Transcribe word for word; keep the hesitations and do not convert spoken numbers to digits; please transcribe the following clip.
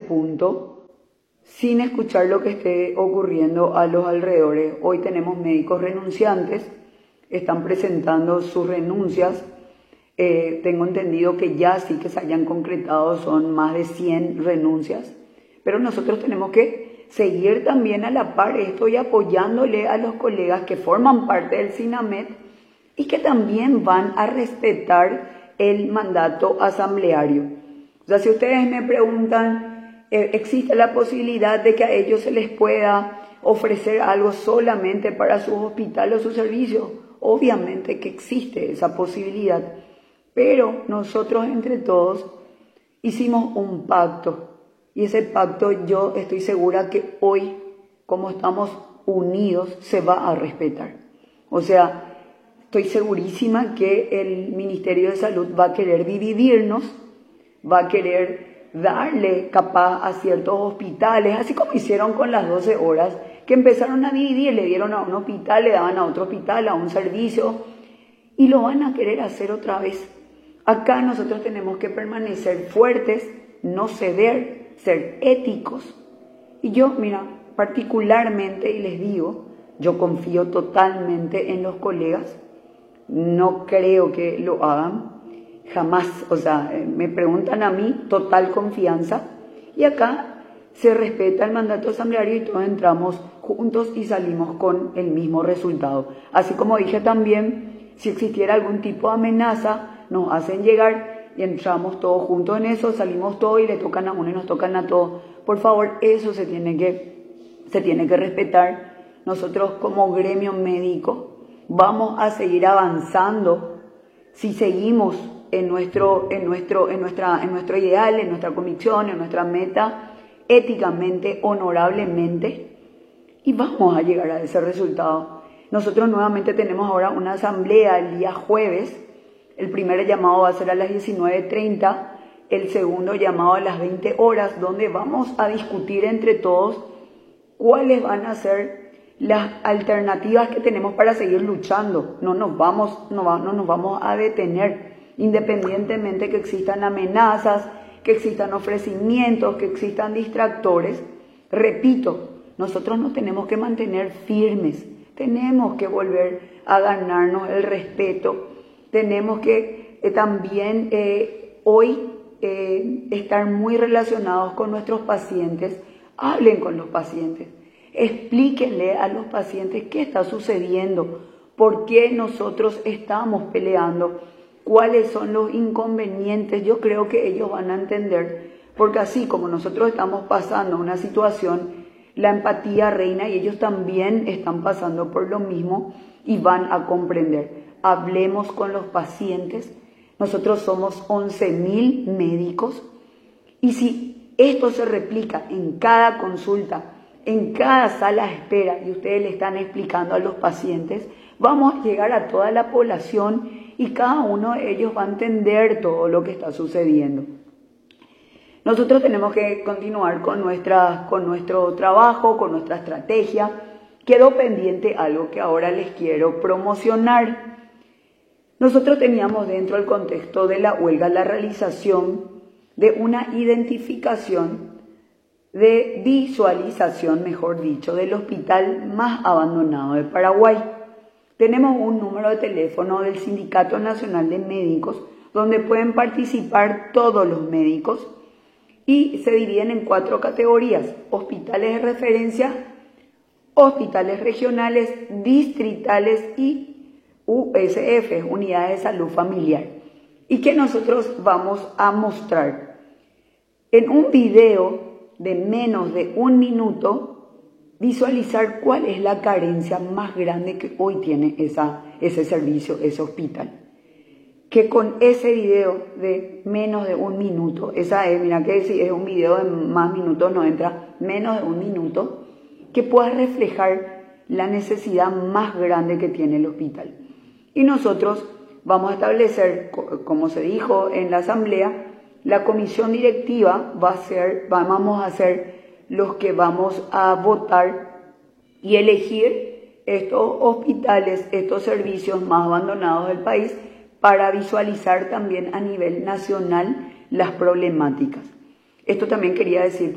punto sin escuchar lo que esté ocurriendo a los alrededores. Hoy tenemos médicos renunciantes, están presentando sus renuncias. Eh, tengo entendido que ya sí que se hayan concretado, son más de cien renuncias, pero nosotros tenemos que seguir también a la par esto y apoyándole a los colegas que forman parte del SINAMED y que también van a respetar el mandato asambleario. O sea, si ustedes me preguntan, eh, ¿existe la posibilidad de que a ellos se les pueda ofrecer algo solamente para sus hospitales o sus servicios? Obviamente que existe esa posibilidad, pero nosotros entre todos hicimos un pacto. Y ese pacto yo estoy segura que hoy, como estamos unidos, se va a respetar. O sea, estoy segurísima que el Ministerio de Salud va a querer dividirnos, va a querer darle capaz a ciertos hospitales, así como hicieron con las doce horas, que empezaron a dividir, le dieron a un hospital, le daban a otro hospital, a un servicio, y lo van a querer hacer otra vez. Acá nosotros tenemos que permanecer fuertes, no ceder, ser éticos. Y yo, mira, particularmente, y les digo, yo confío totalmente en los colegas, no creo que lo hagan, jamás, o sea, me preguntan a mí, total confianza, y acá se respeta el mandato asambleario y todos entramos juntos y salimos con el mismo resultado. Así como dije también, si existiera algún tipo de amenaza, nos hacen llegar y entramos todos juntos en eso, salimos todos y le tocan a uno y nos tocan a todos. Por favor, eso se tiene que, se tiene que respetar. Nosotros como gremio médico vamos a seguir avanzando si seguimos en nuestro, en nuestro, en nuestra, en nuestro ideal, en nuestra convicción, en nuestra meta, éticamente, honorablemente, y vamos a llegar a ese resultado. Nosotros nuevamente tenemos ahora una asamblea el día jueves. El primer llamado va a ser a las diecinueve treinta, el segundo llamado a las veinte horas, donde vamos a discutir entre todos cuáles van a ser las alternativas que tenemos para seguir luchando. No nos vamos, no, va, no nos vamos a detener, independientemente que existan amenazas, que existan ofrecimientos, que existan distractores. Repito, nosotros nos tenemos que mantener firmes, tenemos que volver a ganarnos el respeto. Tenemos que eh, también eh, hoy eh, estar muy relacionados con nuestros pacientes. Hablen con los pacientes, explíquenle a los pacientes qué está sucediendo, por qué nosotros estamos peleando, cuáles son los inconvenientes. Yo creo que ellos van a entender, porque así como nosotros estamos pasando una situación, la empatía reina y ellos también están pasando por lo mismo y van a comprender. Hablemos con los pacientes. Nosotros somos once mil médicos y si esto se replica en cada consulta, en cada sala de espera y ustedes le están explicando a los pacientes, vamos a llegar a toda la población y cada uno de ellos va a entender todo lo que está sucediendo. Nosotros tenemos que continuar con, nuestra, con nuestro trabajo, con nuestra estrategia. Quedó pendiente algo que ahora les quiero promocionar. Nosotros teníamos dentro del contexto de la huelga la realización de una identificación, de visualización, mejor dicho, del hospital más abandonado de Paraguay. Tenemos un número de teléfono del Sindicato Nacional de Médicos donde pueden participar todos los médicos y se dividen en cuatro categorías: hospitales de referencia, hospitales regionales, distritales y U S F, Unidades de Salud Familiar, y que nosotros vamos a mostrar en un video de menos de un minuto, visualizar cuál es la carencia más grande que hoy tiene esa, ese servicio, ese hospital. Que con ese video de menos de un minuto, esa es, mira que si es un video de más minutos no entra, menos de un minuto, que pueda reflejar la necesidad más grande que tiene el hospital. Y nosotros vamos a establecer, como se dijo en la asamblea, la comisión directiva va a ser, vamos a ser los que vamos a votar y elegir estos hospitales, estos servicios más abandonados del país para visualizar también a nivel nacional las problemáticas. Esto también quería decir